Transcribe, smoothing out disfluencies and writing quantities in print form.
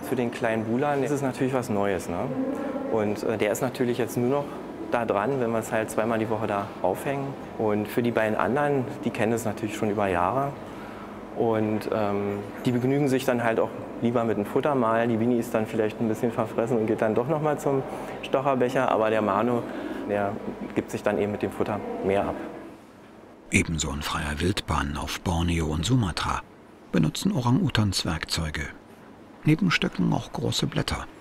Für den kleinen Bulan ist es natürlich was Neues, ne? Und der ist natürlich jetzt nur noch da dran, wenn wir es halt zweimal die Woche da aufhängen. Und für die beiden anderen, die kennen es natürlich schon über Jahre. Und die begnügen sich dann halt auch lieber mit dem Futtermal. Die Winnie ist dann vielleicht ein bisschen verfressen und geht dann doch noch mal zum Stocherbecher. Aber der Manu, der gibt sich dann eben mit dem Futter mehr ab. Ebenso in freier Wildbahn auf Borneo und Sumatra benutzen Orang-Utans Werkzeuge. Neben Stöcken auch große Blätter.